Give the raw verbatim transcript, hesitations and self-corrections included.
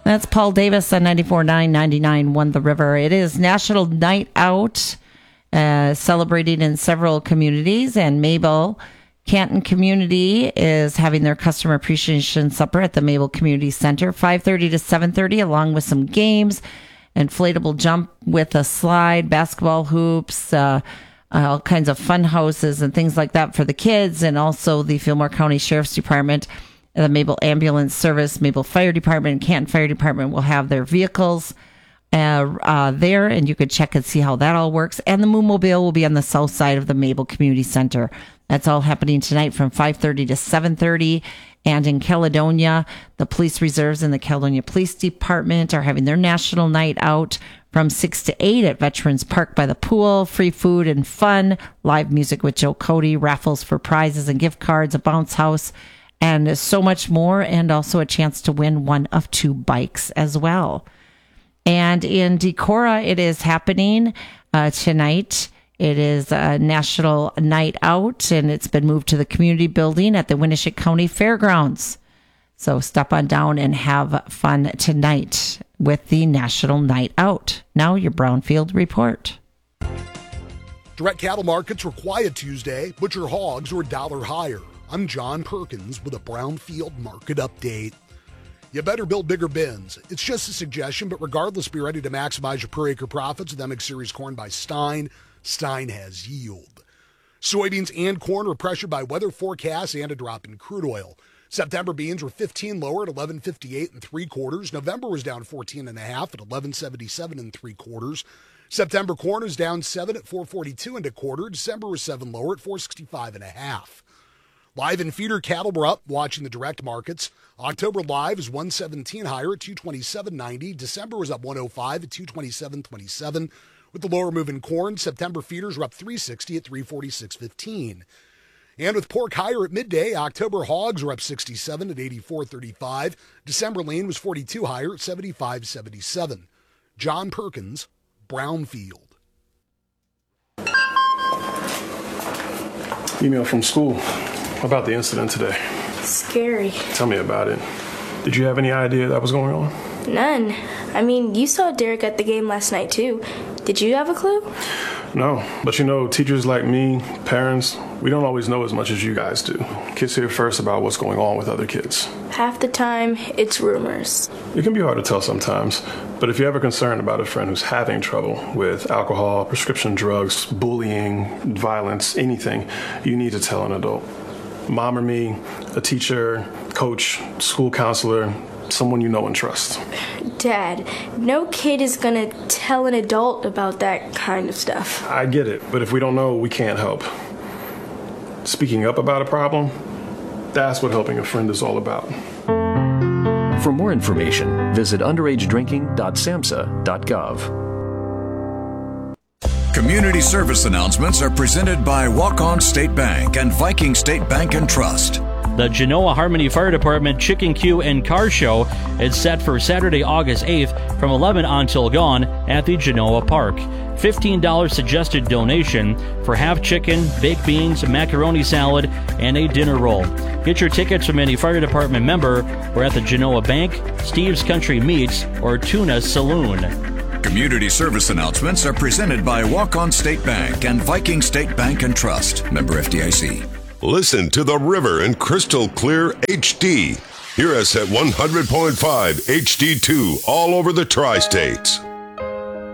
That's Paul Davis on ninety-four point nine, ninety-nine One The River. It is National Night Out, uh, celebrating in several communities, and Mabel Canton Community is having their customer appreciation supper at the Mabel Community Center, five thirty to seven thirty, along with some games, inflatable jump with a slide, basketball hoops, uh, uh, all kinds of fun houses and things like that for the kids, and also the Fillmore County Sheriff's Department, the Mabel Ambulance Service, Mabel Fire Department, and Canton Fire Department will have their vehicles uh, uh, there, and you could check and see how that all works. And the Moomobile will be on the south side of the Mabel Community Center. That's all happening tonight from five thirty to seven thirty. And in Caledonia, the police reserves and the Caledonia Police Department are having their National Night Out from six to eight at Veterans Park by the pool. Free food and fun, live music with Joe Cody, raffles for prizes and gift cards, a bounce house, and so much more, and also a chance to win one of two bikes as well. And in Decorah, it is happening uh, tonight. It is a National Night Out, and it's been moved to the community building at the Winneshiek County Fairgrounds. So stop on down and have fun tonight with the National Night Out. Now your Brownfield Report. Direct cattle markets were quiet Tuesday. Butcher hogs were a dollar higher. I'm John Perkins with a Brownfield Market Update. You better build bigger bins. It's just a suggestion, but regardless, be ready to maximize your per acre profits with M X Series corn by Stein. Stein has yield. Soybeans and corn were pressured by weather forecasts and a drop in crude oil. September beans were fifteen lower at eleven fifty-eight and three quarters. November was down fourteen and a half at eleven seventy-seven and three quarters. September corn is down seven at four forty-two and a quarter. December was seven lower at four sixty-five and a half. Live and feeder cattle were up, watching the direct markets. October live is one seventeen higher at two twenty-seven ninety. December was up one oh five at two twenty-seven twenty-seven. With the lower move in corn, September feeders were up three sixty at three forty-six fifteen. And with pork higher at midday, October hogs were up sixty-seven at eighty-four thirty-five. December lean was forty-two higher at seventy-five seventy-seven. John Perkins, Brownfield. Email from school about the incident today. Scary. Tell me about it. Did you have any idea that was going on? None. I mean, you saw Derek at the game last night, too. Did you have a clue? No, but you know, teachers like me, parents, we don't always know as much as you guys do. Kids hear first about what's going on with other kids. Half the time, it's rumors. It can be hard to tell sometimes, but if you're ever concerned about a friend who's having trouble with alcohol, prescription drugs, bullying, violence, anything, you need to tell an adult. Mom or me, a teacher, coach, school counselor, someone you know and trust. Dad, no kid is gonna tell an adult about that kind of stuff. I get it, but if we don't know, we can't help. Speaking up about a problem, that's what helping a friend is all about. For more information, visit underage drinking dot samhsa dot gov. Community service announcements are presented by Walk-On State Bank and Viking State Bank and Trust. The Genoa Harmony Fire Department Chicken Q and Car Show is set for Saturday, August eighth from eleven until gone at the Genoa Park. fifteen dollars suggested donation for half chicken, baked beans, macaroni salad, and a dinner roll. Get your tickets from any fire department member or at the Genoa Bank, Steve's Country Meats, or Tuna Saloon. Community service announcements are presented by Walk-On State Bank and Viking State Bank and Trust. Member F D I C. Listen to The River in crystal clear H D. Hear us at one hundred point five H D two all over the tri-states.